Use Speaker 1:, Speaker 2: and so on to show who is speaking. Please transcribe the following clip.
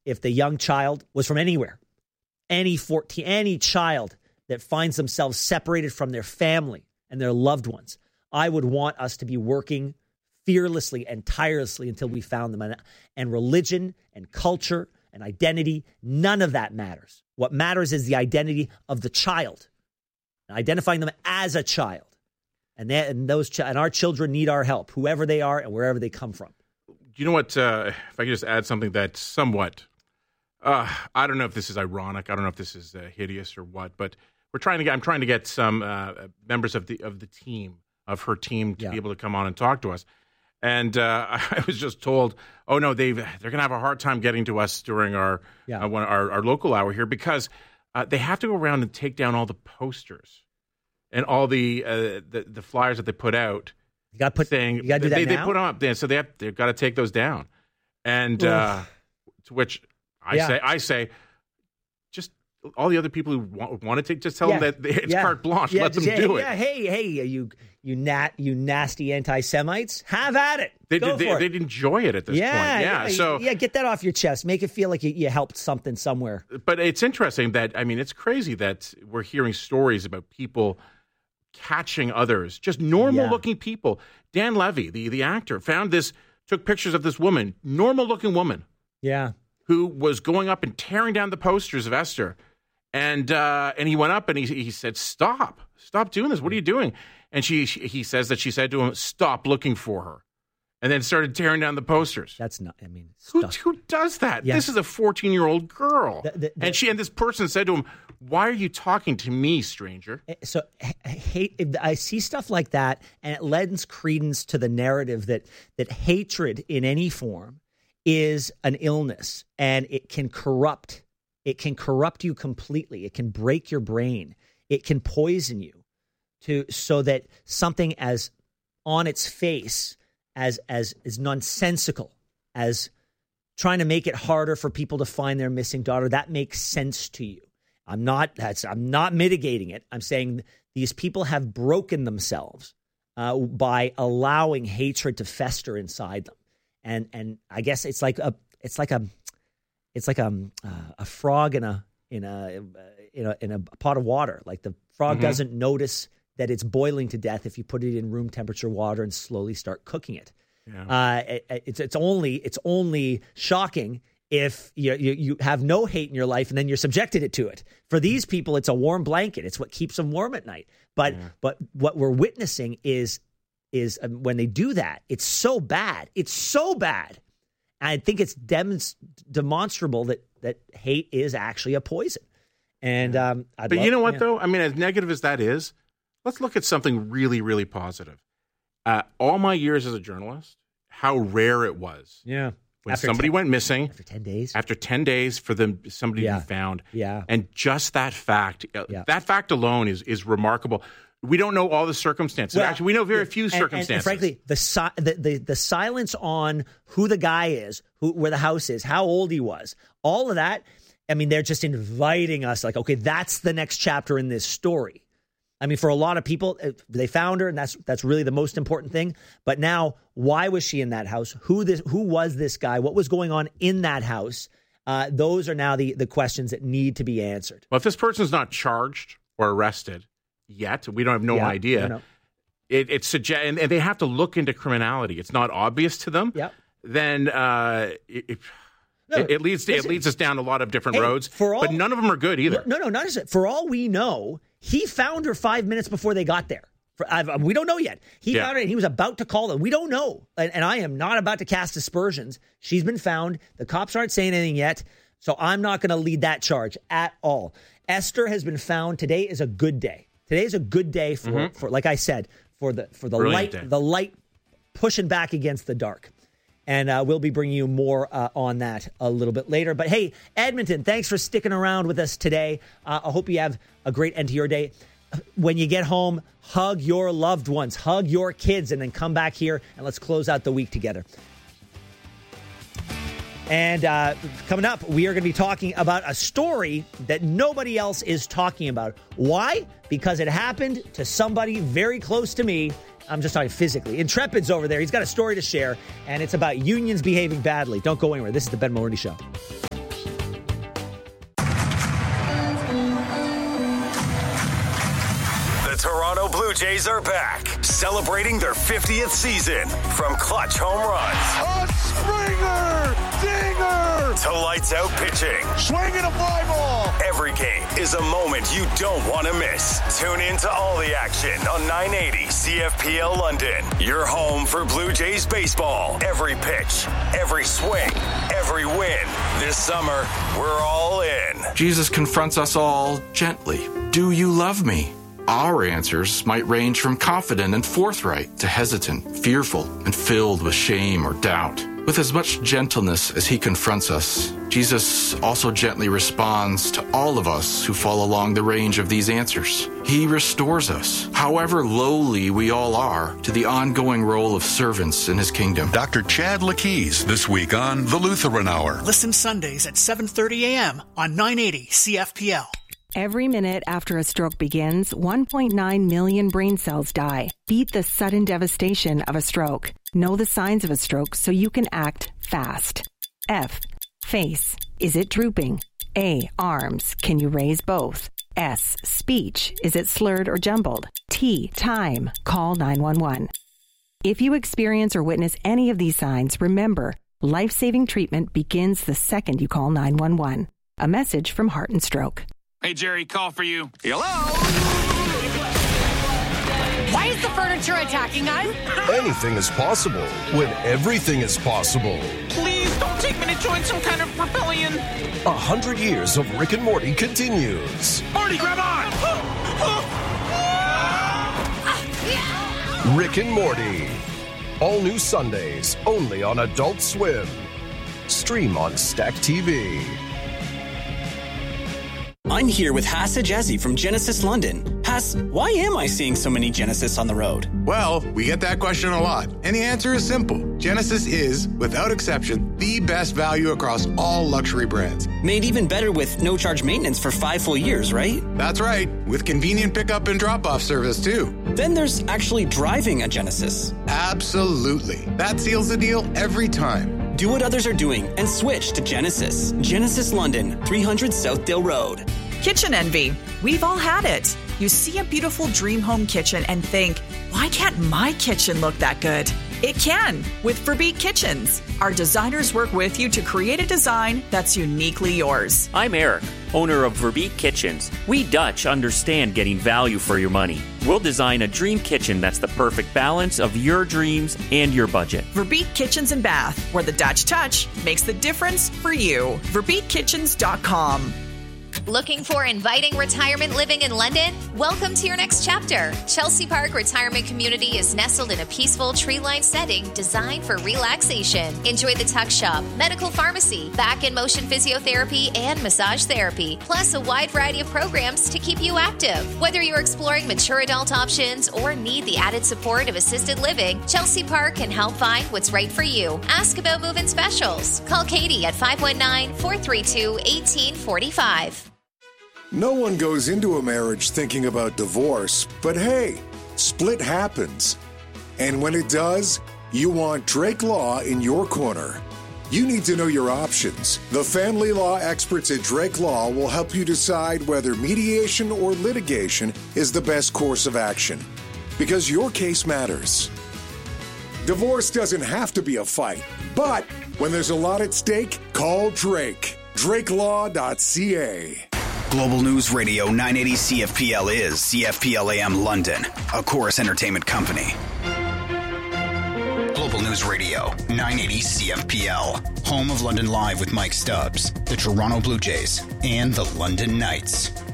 Speaker 1: if the young child was from anywhere, any child that finds themselves separated from their family and their loved ones, I would want us to be working fearlessly and tirelessly until we found them. And religion and culture and identity, none of that matters. What matters is the identity of the child, identifying them as a child. And our children need our help, whoever they are and wherever they come from.
Speaker 2: You know what? If I could just add something that's somewhat, I don't know if this is ironic. I don't know if this is hideous or what, but I'm trying to get some members of the team, of her team, to be able to come on and talk to us. And I was just told, oh no, they're going to have a hard time getting to us during our local hour here because they have to go around and take down all the posters and all the flyers that they put out.
Speaker 1: You got to do that
Speaker 2: they
Speaker 1: now?
Speaker 2: put them up, so they've got to take those down. And to which I say, just all the other people who want to take, just tell them that it's carte blanche. Let them do it.
Speaker 1: Yeah, hey, you nasty anti-Semites, have at it.
Speaker 2: They'd enjoy it at this point. Yeah,
Speaker 1: get that off your chest. Make it feel like you helped something somewhere.
Speaker 2: But it's interesting that, it's crazy that we're hearing stories about people catching others, just normal-looking people. Dan Levy, the actor, took pictures of this woman, normal-looking woman, who was going up and tearing down the posters of Esther. And he went up and he said, "Stop doing this. What are you doing?" And he says that she said to him, "Stop looking for her," and then started tearing down the posters.
Speaker 1: That's not.
Speaker 2: Who does that? Yeah. This is a 14-year-old girl, and this person said to him, "Why are you talking to me, stranger?"
Speaker 1: So I see stuff like that, and it lends credence to the narrative that hatred in any form is an illness, and it can corrupt. It can corrupt you completely. It can break your brain. It can poison you, so that something as on its face as nonsensical as trying to make it harder for people to find their missing daughter, that makes sense to you. I'm not mitigating it. I'm saying these people have broken themselves by allowing hatred to fester inside them, and I guess it's like a frog in a pot of water. Like the frog doesn't notice that it's boiling to death if you put it in room temperature water and slowly start cooking it. Yeah. It's only shocking if you have no hate in your life and then you're subjected to it. For these people, it's a warm blanket. It's what keeps them warm at night. But what we're witnessing is when they do that, it's so bad. It's so bad. I think it's demonstrable that hate is actually a poison. And
Speaker 2: you know what, though? As negative as that is, let's look at something really, really positive. All my years as a journalist, how rare it was.
Speaker 1: Yeah.
Speaker 2: When somebody went missing.
Speaker 1: After 10 days.
Speaker 2: After 10 days for somebody to be found.
Speaker 1: Yeah.
Speaker 2: And just that fact, that fact alone is remarkable. We don't know all the circumstances. Well, actually, we know very few circumstances.
Speaker 1: And frankly, the silence on who the guy is, where the house is, how old he was, all of that, they're just inviting us like, okay, that's the next chapter in this story. For a lot of people, they found her, and that's really the most important thing. But now, why was she in that house? Who was this guy? What was going on in that house? Those are now the questions that need to be answered.
Speaker 2: Well, if this person's not charged or arrested yet, we don't have no idea.
Speaker 1: No.
Speaker 2: It suggests, and they have to look into criminality. It's not obvious to them.
Speaker 1: Yep.
Speaker 2: Then it leads us down a lot of different roads. But none of them are good either.
Speaker 1: No, not just for all we know. He found her 5 minutes before they got there. We don't know yet. He found her and he was about to call them. We don't know. And I am not about to cast aspersions. She's been found. The cops aren't saying anything yet. So I'm not going to lead that charge at all. Esther has been found. Today is a good day. Today is a good day for like I said, for the light pushing back against the dark. And we'll be bringing you more on that a little bit later. But hey, Edmonton, thanks for sticking around with us today. I hope you have a great end to your day. When you get home, hug your loved ones, hug your kids, and then come back here and let's close out the week together. And coming up, we are going to be talking about a story that nobody else is talking about. Why? Because it happened to somebody very close to me. I'm just talking physically. Intrepid's over there. He's got a story to share, and it's about unions behaving badly. Don't go anywhere. This is the Ben Mulroney Show.
Speaker 3: Toronto Blue Jays are back, celebrating their 50th season. From clutch home runs,
Speaker 4: a Springer dinger,
Speaker 3: to lights out pitching,
Speaker 4: swinging a fly ball.
Speaker 3: Every game is a moment you don't want to miss. Tune in to all the action on 980 CFPL London. Your home for Blue Jays baseball. Every pitch, every swing, every win. This summer, we're all in.
Speaker 5: Jesus confronts us all gently. Do you love me? Our answers might range from confident and forthright to hesitant, fearful, and filled with shame or doubt. With as much gentleness as he confronts us, Jesus also gently responds to all of us who fall along the range of these answers. He restores us, however lowly we all are, to the ongoing role of servants in his kingdom.
Speaker 6: Dr. Chad Lakeys this week on The Lutheran Hour.
Speaker 7: Listen Sundays at 7:30 a.m. on 980 CFPL.
Speaker 8: Every minute after a stroke begins, 1.9 million brain cells die. Beat the sudden devastation of a stroke. Know the signs of a stroke so you can act fast. F. Face. Is it drooping? A. Arms. Can you raise both? S. Speech. Is it slurred or jumbled? T. Time. Call 911. If you experience or witness any of these signs, remember, life-saving treatment begins the second you call 911. A message from Heart and Stroke.
Speaker 9: Hey, Jerry, call for you.
Speaker 6: Hello?
Speaker 10: Why is the furniture attacking us?
Speaker 11: Anything is possible when everything is possible.
Speaker 9: Please don't take me to join some kind of rebellion.
Speaker 11: 100 years of Rick and Morty continues.
Speaker 9: Morty, grab on!
Speaker 11: Rick and Morty. All new Sundays, only on Adult Swim. Stream on Stack TV.
Speaker 12: I'm here with Hass Ajazi from Genesis London. Hass, why am I seeing so many Genesis on the road?
Speaker 13: Well, we get that question a lot, and the answer is simple. Genesis is, without exception, the best value across all luxury brands.
Speaker 12: Made even better with no-charge maintenance for 5 full years, right?
Speaker 13: That's right, with convenient pickup and drop-off service, too.
Speaker 12: Then there's actually driving a Genesis.
Speaker 13: Absolutely. That seals the deal every time.
Speaker 12: Do what others are doing and switch to Genesis. Genesis London, 300 Southdale Road.
Speaker 14: Kitchen envy. We've all had it. You see a beautiful dream home kitchen and think, why can't my kitchen look that good? It can with Verbeek Kitchens. Our designers work with you to create a design that's uniquely yours.
Speaker 15: I'm Eric, owner of Verbeek Kitchens. We Dutch understand getting value for your money. We'll design a dream kitchen that's the perfect balance of your dreams and your budget.
Speaker 14: Verbeek Kitchens and Bath, where the Dutch touch makes the difference for you. VerbeekKitchens.com.
Speaker 16: Looking for inviting retirement living in London? Welcome to your next chapter. Chelsea Park Retirement Community is nestled in a peaceful tree-lined setting designed for relaxation. Enjoy the tuck shop, medical pharmacy, back and motion physiotherapy, and massage therapy, plus a wide variety of programs to keep you active. Whether you're exploring mature adult options or need the added support of assisted living, Chelsea Park can help find what's right for you. Ask about move-in specials. Call Katie at 519-432-1845.
Speaker 17: No one goes into a marriage thinking about divorce, but hey, split happens. And when it does, you want Drake Law in your corner. You need to know your options. The family law experts at Drake Law will help you decide whether mediation or litigation is the best course of action, because your case matters. Divorce doesn't have to be a fight, but when there's a lot at stake, call Drake. DrakeLaw.ca.
Speaker 18: Global News Radio 980 CFPL is CFPL AM London, a Chorus Entertainment company. Global News Radio 980 CFPL, home of London Live with Mike Stubbs, the Toronto Blue Jays, and the London Knights.